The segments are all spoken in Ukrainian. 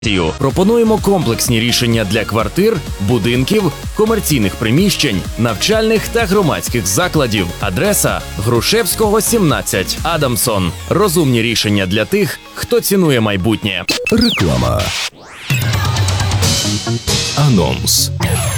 Пропонуємо комплексні рішення для квартир, будинків, комерційних приміщень, навчальних та громадських закладів. Адреса – Грушевського, 17, Адамсон. Розумні рішення для тих, хто цінує майбутнє. Реклама. Анонс.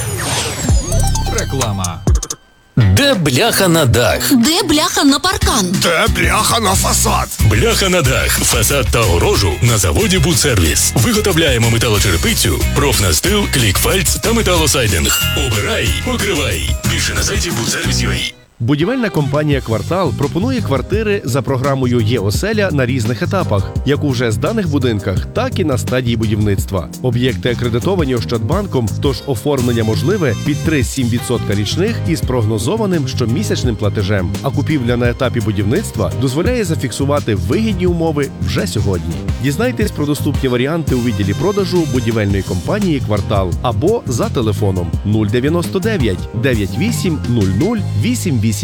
Реклама. Де бляха на дах? Де бляха на паркан? Де бляха на фасад? Бляха на дах, фасад та огорожу на заводі «Будсервіс». Виготовляємо металочерепицю, профнастил, клікфальц та металосайдинг. Обирай, покривай. Більше на сайті «Будсервіс.UA». Будівельна компанія «Квартал» пропонує квартири за програмою «Є-оселя» на різних етапах, як у вже зданих будинках, так і на стадії будівництва. Об'єкти акредитовані Ощадбанком, тож оформлення можливе під 3,7% річних із прогнозованим щомісячним платежем. А купівля на етапі будівництва дозволяє зафіксувати вигідні умови вже сьогодні. Дізнайтесь про доступні варіанти у відділі продажу будівельної компанії «Квартал» або за телефоном 099 98 00 889.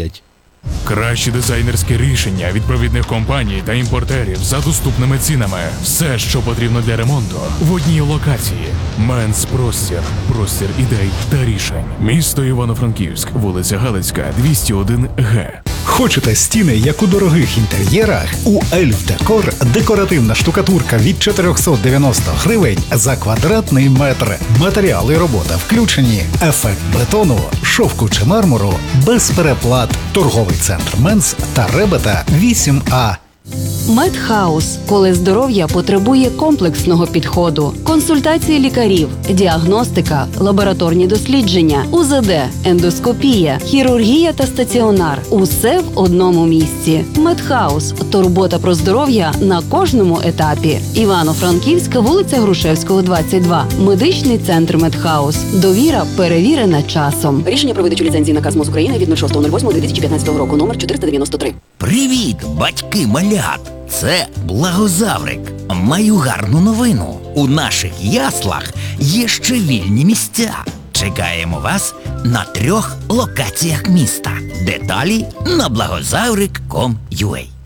Кращі дизайнерські рішення від провідних компаній та імпортерів за доступними цінами. Все, що потрібно для ремонту, в одній локації. Менс Простір. Простір ідей та рішень. Місто Івано-Франківськ, вулиця Галицька, 201 Г. Хочете стіни, як у дорогих інтер'єрах? У Ельф Декор декоративна штукатурка від 490 гривень за квадратний метр. Матеріали і робота включені. Ефект бетону, шовку чи мармуру без переплат. Торговий центр Менс та Ребета 8А. Медхаус, коли здоров'я потребує комплексного підходу. Консультації лікарів, діагностика, лабораторні дослідження, УЗД, ендоскопія, хірургія та стаціонар. Усе в одному місці. Медхаус. Турбота про здоров'я на кожному етапі. Івано-Франківська, вулиця Грушевського, 22. Медичний центр Медхаус. Довіра перевірена часом. Рішення про видачу ліцензії наказ МОЗ України від 06.08.2015 року, номер 493. Привіт, батьки малят! Це Благозаврик. Маю гарну новину. У наших яслах є ще вільні місця. Чекаємо вас на 3 локаціях міста. Деталі на благозаврик.com.ua.